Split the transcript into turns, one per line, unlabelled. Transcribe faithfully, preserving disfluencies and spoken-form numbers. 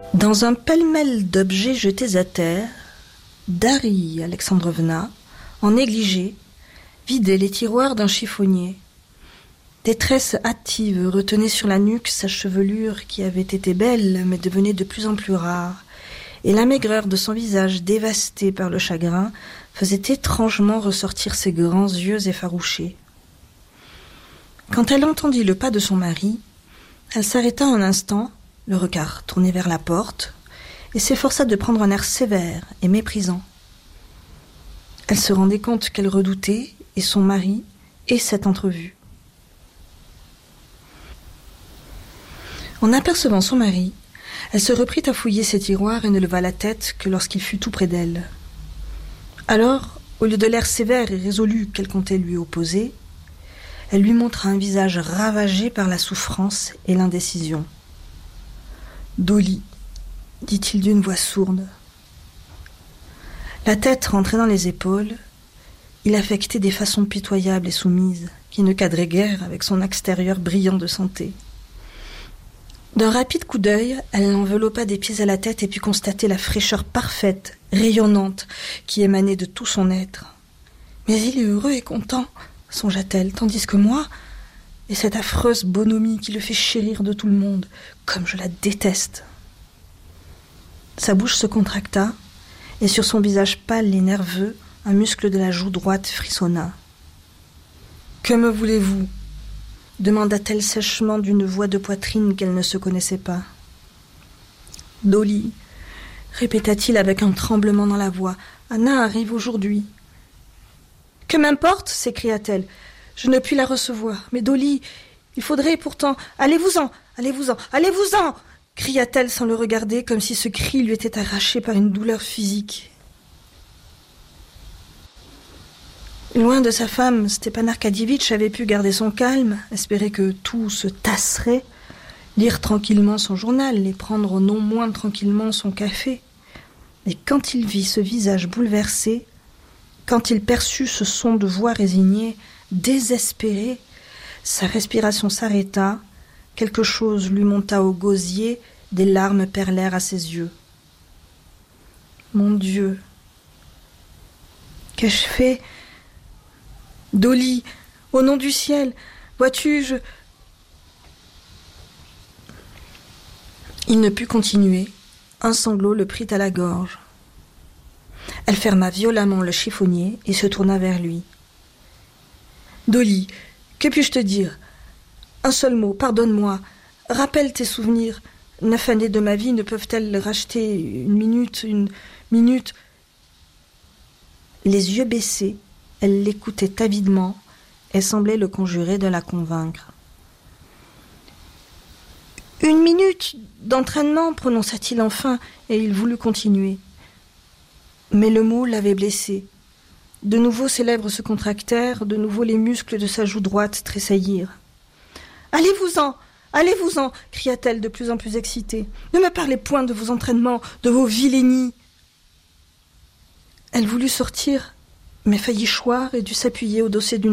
Dans un pêle-mêle d'objets jetés à terre, Darya Alexandrovna, en négligé, vidait les tiroirs d'un chiffonnier. Des tresses hâtives retenaient sur la nuque sa chevelure qui avait été belle mais devenait de plus en plus rare, et la maigreur de son visage dévasté par le chagrin faisait étrangement ressortir ses grands yeux effarouchés. Quand elle entendit le pas de son mari, elle s'arrêta un instant, le regard tourné vers la porte, et s'efforça de prendre un air sévère et méprisant. Elle se rendait compte qu'elle redoutait, et son mari, et cette entrevue. En apercevant son mari, elle se reprit à fouiller ses tiroirs et ne leva la tête que lorsqu'il fut tout près d'elle. Alors, au lieu de l'air sévère et résolu qu'elle comptait lui opposer, elle lui montra un visage ravagé par la souffrance et l'indécision. « Dolly », dit-il d'une voix sourde. La tête rentrée dans les épaules, il affectait des façons pitoyables et soumises qui ne cadraient guère avec son extérieur brillant de santé. D'un rapide coup d'œil, elle l'enveloppa des pieds à la tête et put constater la fraîcheur parfaite, rayonnante, qui émanait de tout son être. « Mais il est heureux et content », songea-t-elle, tandis que moi, et cette affreuse bonhomie qui le fait chérir de tout le monde, comme je la déteste. Sa bouche se contracta, et sur son visage pâle et nerveux, un muscle de la joue droite frissonna. « Que me voulez-vous » demanda-t-elle sèchement d'une voix de poitrine qu'elle ne se connaissait pas. « Dolly » répéta-t-il avec un tremblement dans la voix, « Anna arrive aujourd'hui. »« Que m'importe » s'écria-t-elle. « Je ne puis la recevoir. Mais Dolly, il faudrait pourtant... Allez-vous-en, allez-vous-en, allez-vous-en » cria-t-elle sans le regarder, comme si ce cri lui était arraché par une douleur physique. Loin de sa femme, Stepan Arkadievitch avait pu garder son calme, espérer que tout se tasserait, lire tranquillement son journal et prendre non moins tranquillement son café. Et quand il vit ce visage bouleversé, quand il perçut ce son de voix résignée, désespérée, sa respiration s'arrêta, quelque chose lui monta au gosier, des larmes perlèrent à ses yeux. Mon Dieu, qu'ai-je fait ? Dolly, au nom du ciel, vois-tu, je... Il ne put continuer. Un sanglot le prit à la gorge. Elle ferma violemment le chiffonnier et se tourna vers lui. « Dolly, que puis-je te dire ? Un seul mot, pardonne-moi. Rappelle tes souvenirs. Neuf années de ma vie ne peuvent-elles racheter une minute, une minute ?» Les yeux baissés, elle l'écoutait avidement et semblait le conjurer de la convaincre. « Une minute d'entraînement, prononça-t-il enfin, et il voulut continuer. Mais le mot l'avait blessé. De nouveau ses lèvres se contractèrent, de nouveau les muscles de sa joue droite tressaillirent. « Allez-vous-en, allez-vous-en » cria-t-elle de plus en plus excitée. « Ne me parlez point de vos entraînements, de vos vilainies !» Elle voulut sortir, mais faillit choir et dut s'appuyer au dossier d'une